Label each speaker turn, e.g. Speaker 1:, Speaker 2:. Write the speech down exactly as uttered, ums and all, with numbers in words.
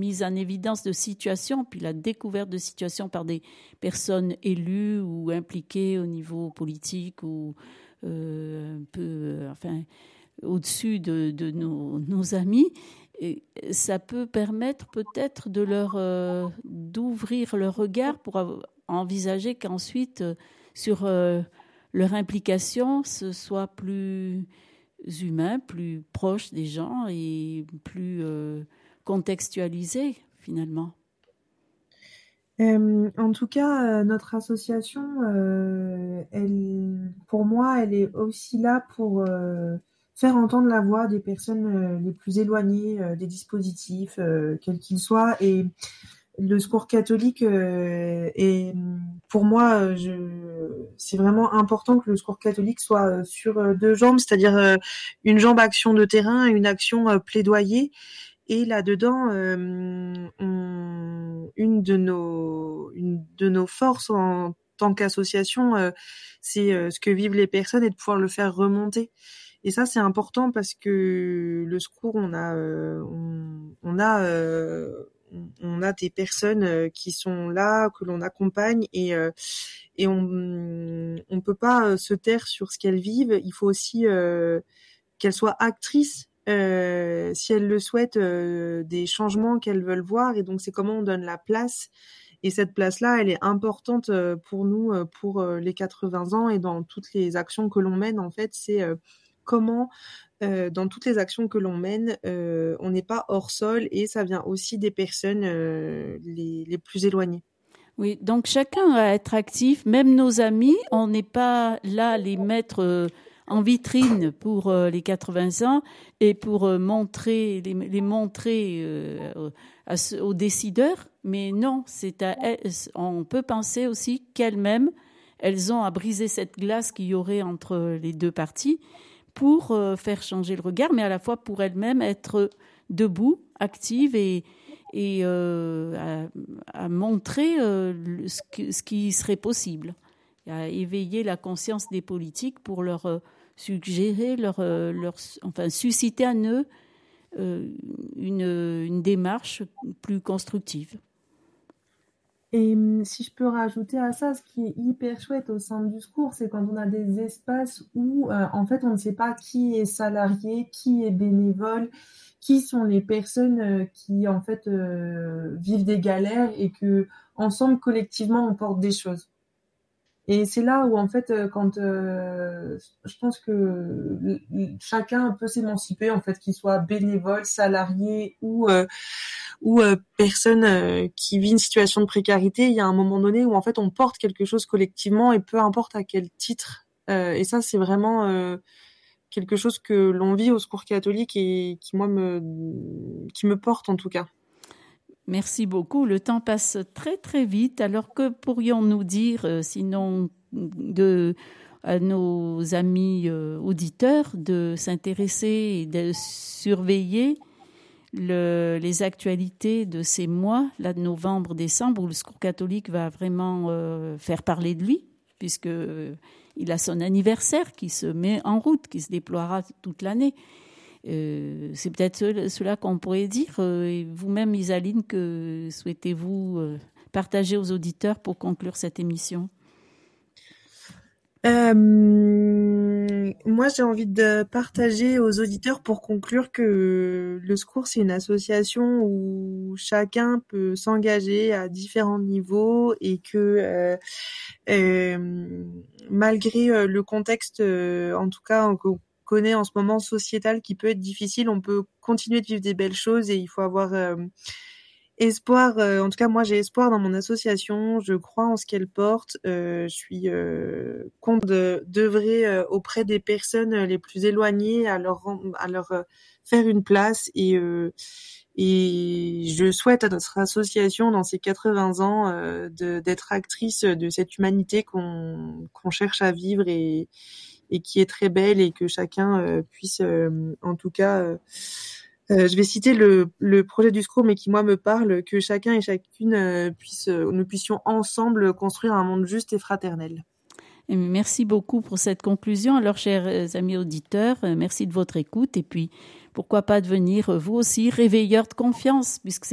Speaker 1: mise en évidence de situations, puis la découverte de situations par des personnes élues ou impliquées au niveau politique ou euh, un peu, euh, enfin, au-dessus de, de nos, nos amis. Et ça peut permettre peut-être de leur, euh, d'ouvrir leur regard pour av- envisager qu'ensuite, euh, sur euh, leur implication, ce soit plus humain, plus proche des gens et plus euh, contextualisé finalement.
Speaker 2: Euh, en tout cas, euh, notre association, euh, elle, pour moi, elle est aussi là pour euh, faire entendre la voix des personnes euh, les plus éloignées euh, des dispositifs, euh, quels qu'ils soient. Et le Secours catholique euh, est, pour moi, euh, je, c'est vraiment important que le Secours catholique soit euh, sur euh, deux jambes, c'est-à-dire euh, une jambe action de terrain et une action euh, plaidoyer. Et là-dedans, euh, on, une de nos, une de nos forces en tant qu'association, euh, c'est euh, ce que vivent les personnes et de pouvoir le faire remonter. Et ça, c'est important parce que le secours, on a, euh, on, on a, euh, on, on a des personnes euh, qui sont là, que l'on accompagne et euh, et on, on peut pas euh, se taire sur ce qu'elles vivent. Il faut aussi euh, qu'elles soient actrices, euh, si elles le souhaitent, euh, des changements qu'elles veulent voir. Et donc, c'est comment on donne la place. Et cette place-là, elle est importante euh, pour nous, euh, pour euh, les quatre-vingts ans et dans toutes les actions que l'on mène. En fait, c'est euh, comment, euh, dans toutes les actions que l'on mène, euh, on n'est pas hors sol et ça vient aussi des personnes euh, les, les plus éloignées.
Speaker 1: Oui, donc chacun à être actif, même nos amis, on n'est pas là à les mettre euh, en vitrine pour euh, les quatre-vingts ans et pour euh, montrer, les, les montrer euh, à ce- aux décideurs, mais non, c'est à elles- on peut penser aussi qu'elles-mêmes, elles ont à briser cette glace qu'il y aurait entre les deux parties pour euh, faire changer le regard, mais à la fois pour elles-mêmes être debout, actives et et euh, à, à montrer euh, le- ce, que- ce qui serait possible, à éveiller la conscience des politiques pour leur euh, suggérer, leur, euh, leur, enfin, susciter en eux euh, une, une démarche plus constructive.
Speaker 2: Et hum, si je peux rajouter à ça, ce qui est hyper chouette au sein du secours, c'est quand on a des espaces où, euh, en fait, on ne sait pas qui est salarié, qui est bénévole, qui sont les personnes euh, qui, en fait, euh, vivent des galères et que, ensemble, collectivement, on porte des choses. Et c'est là où, en fait, euh, quand euh, je pense que l- l- chacun peut s'émanciper, en fait, qu'il soit bénévole, salarié ou euh, ou euh, personne euh, qui vit une situation de précarité, il y a un moment donné où en fait on porte quelque chose collectivement et peu importe à quel titre. Euh, et ça, c'est vraiment euh, quelque chose que l'on vit au Secours catholique et qui moi me qui me porte en tout cas.
Speaker 1: Merci beaucoup. Le temps passe très très vite. Alors que pourrions-nous dire, euh, sinon de, à nos amis euh, auditeurs, de s'intéresser et de surveiller le- les actualités de ces mois, là, de novembre, décembre, où le Secours catholique va vraiment euh, faire parler de lui, puisque euh, il a son anniversaire qui se met en route, qui se déploiera toute l'année. Euh, c'est peut-être ce- cela qu'on pourrait dire. Euh, et vous-même, Isaline, que souhaitez-vous euh, partager aux auditeurs pour conclure cette émission?
Speaker 2: Euh, moi, j'ai envie de partager aux auditeurs pour conclure que le Secours, c'est une association où chacun peut s'engager à différents niveaux et que euh, euh, malgré euh, le contexte, euh, en tout cas, qu'on connaît en ce moment sociétal qui peut être difficile, on peut continuer de vivre des belles choses et il faut avoir euh, espoir. Euh, en tout cas, moi, j'ai espoir dans mon association. Je crois en ce qu'elle porte. Euh, je suis euh, contente de d'œuvrer euh, auprès des personnes les plus éloignées, à leur rend- à leur euh, faire une place et euh, et je souhaite à notre association, dans ses quatre-vingts ans, euh, de, d'être actrice de cette humanité qu'on qu'on cherche à vivre et, et qui est très belle et que chacun euh, puisse, euh, en tout cas, euh, euh, je vais citer le, le projet du secours, mais qui moi me parle, que chacun et chacune euh, puisse, euh, nous puissions ensemble construire un monde juste et fraternel.
Speaker 1: Et merci beaucoup pour cette conclusion. Alors, chers euh, amis auditeurs, euh, merci de votre écoute. Et puis, pourquoi pas devenir, euh, vous aussi, réveilleurs de confiance, puisque